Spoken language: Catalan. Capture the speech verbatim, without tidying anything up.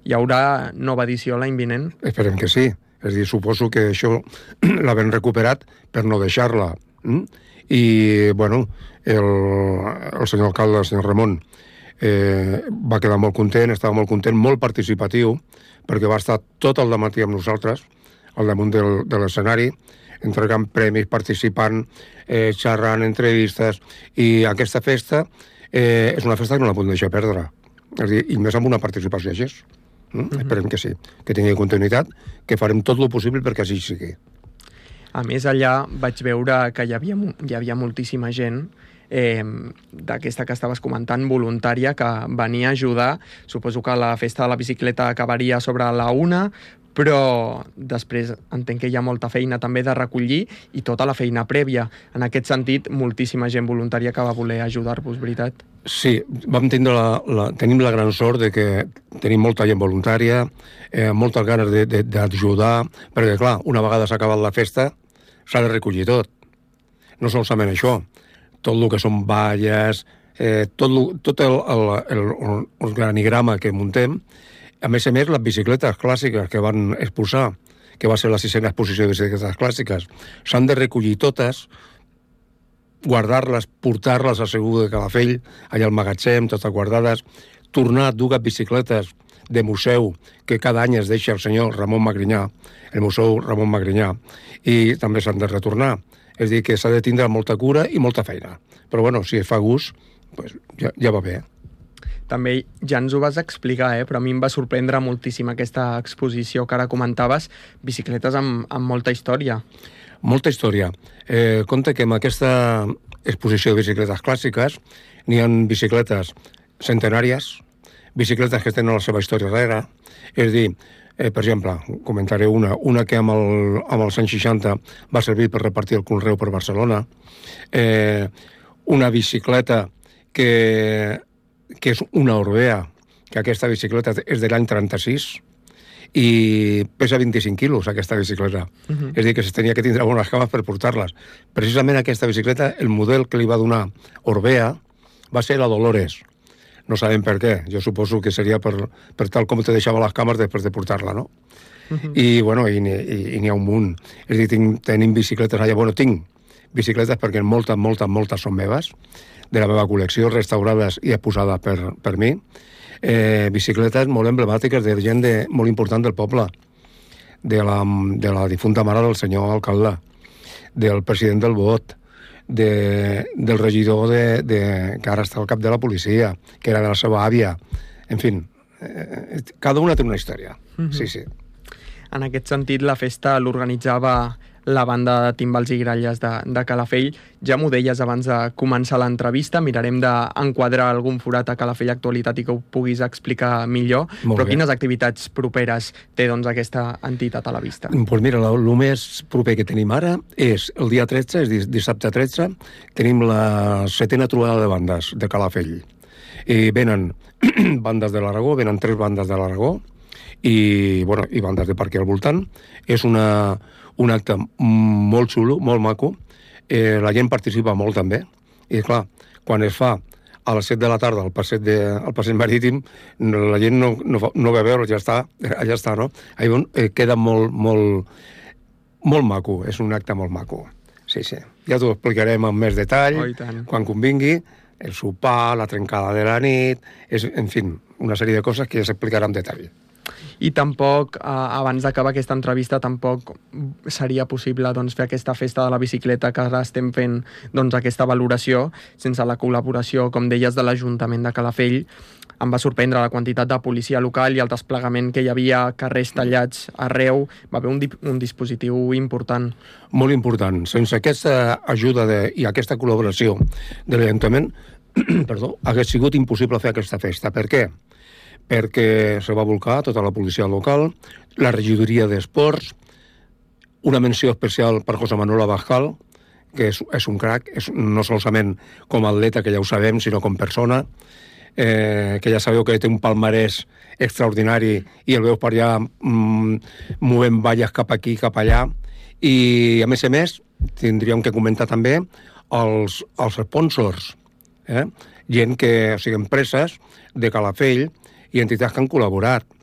hi haurà nova edició l'any vinent? Esperem que sí. És a dir, suposo que això l'havem recuperat per no deixar-la. Mm? I, bueno, el, el senyor alcalde, el senyor Ramon, eh, va quedar molt content, estava molt content, molt participatiu, perquè va estar tot el dematí amb nosaltres, al damunt del, de l'escenari, entregant premis, participant, eh, xerrant, entrevistes, i aquesta festa eh, és una festa que no la podem deixar perdre. És a dir, i més amb una participació així. Mm? Mm-hmm. Esperem que sí, que tingui continuïtat, que farem tot el possible perquè així sigui. A més, allà vaig veure que hi havia, hi havia moltíssima gent eh, d'aquesta que estaves comentant, voluntària, que venia a ajudar. Suposo que la festa de la bicicleta acabaria sobre la una, però després entenc que hi ha molta feina també de recollir i tota la feina prèvia. En aquest sentit, moltíssima gent voluntària que va voler ajudar-vos, veritat? Sí, vam tindre la, la, tenim la gran sort de que tenim molta gent voluntària, eh, moltes ganes d'ajudar, perquè, clar, una vegada s'ha acabat la festa, s'ha de recollir tot. No solament això, tot el que són valles, eh, tot, tot el, el, el, el organigrama que muntem. A més a més, les bicicletes clàssiques que van exposar, que va ser la sisena exposició de bicicletes clàssiques, s'han de recollir totes, guardar-les, portar-les a Segur de Calafell, allà al magatzem, totes guardades, tornar a dues bicicletes de museu que cada any es deixa el senyor Ramon Magrinyà, el museu Ramon Magrinyà, i també s'han de retornar. És a dir, que s'ha de tindre molta cura i molta feina. Però, bueno, si es fa gust, pues ja, ja va bé. També ja ens ho vas explicar, eh? Però a mi em va sorprendre moltíssim aquesta exposició que ara comentaves, bicicletes amb, amb molta història. Molta història. Eh, compte que en aquesta exposició de bicicletes clàssiques n'hi ha bicicletes centenàries, bicicletes que tenen la seva història darrere. És a dir, eh, per exemple, comentaré una, una que amb, el, amb els anys seixanta va servir per repartir el conreu per Barcelona, eh, una bicicleta que... que és una Orbea, que aquesta bicicleta és de l'any trenta-sis i pesa vint-i-cinc quilos, aquesta bicicleta. Uh-huh. És a dir, que se tenia que tindre bones cames per portar-les. Precisament aquesta bicicleta, el model que li va donar Orbea va ser la Dolores. No sabem per què. Jo suposo que seria per, per tal com te deixava les cames després de portar-la, no? Uh-huh. I, bueno, i, i, i n'hi ha un munt. És a dir, tinc, tenim bicicletes allà. Bueno, tinc bicicletes perquè moltes, moltes, moltes són meves, de la meva col·lecció, restaurades i exposades per, per mi. Eh, bicicletes molt emblemàtiques de gent de, molt important del poble, de la, de la difunta mare del senyor alcalde, del president del Bot, de, del regidor de, de, que ara està al cap de la policia, que era de la seva àvia. En fi, eh, cada una té una història. Mm-hmm. Sí, sí. En aquest sentit, la festa l'organitzava la banda de timbals i gralles de, de Calafell. Ja m'ho deies abans de començar l'entrevista, mirarem d'enquadrar algun forat a Calafell Actualitat i que ho puguis explicar millor. Molt Però bé. Quines activitats properes té doncs, aquesta entitat a la vista? Pues mira, el més proper que tenim ara és el dia tretze, és dissabte tretze, tenim la setena trobada de bandes de Calafell. I venen bandes de l'Aragó, venen tres bandes de l'Aragó i, bueno, i bandes de per aquí al voltant. És una... un acte molt xulo, molt maco. Eh, la gent participa molt també. I, clar, quan es fa a les set de la tarda al passeig, de, al passeig marítim, la gent no, no, no ve a veure, ja està, allà està, no? Allà eh, queda molt, molt, molt maco. És un acte molt maco. Sí, sí. Ja t'ho explicarem amb més detall, oh, quan convingui. El sopar, la trencada de la nit... És, en fi, una sèrie de coses que ja s'explicarà en detall. I tampoc, eh, abans d'acabar aquesta entrevista, tampoc seria possible doncs, fer aquesta festa de la bicicleta que ara estem fent doncs, aquesta valoració sense la col·laboració, com deies, de l'Ajuntament de Calafell. Em va sorprendre la quantitat de policia local i el desplegament que hi havia, carrers tallats arreu. Va haver un, di- un dispositiu important. Molt important. Sense aquesta ajuda de, i aquesta col·laboració de l'Ajuntament, perdó, hagués sigut impossible fer aquesta festa. Per què? Perquè se va volcar tota la policia local, la regidoria d'esports, una menció especial per José Manuel Abascal, que és, és un crac, és no solament com a atleta, que ja ho sabem, sinó com persona, eh, que ja sabeu que té un palmarès extraordinari i el veus per allà mm, movent valles cap aquí, cap allà. I, a més a més, tindríem que comentar també els, els sponsors, eh? Gent que, o sigui, empreses de Calafell i entitats que han col·laborat.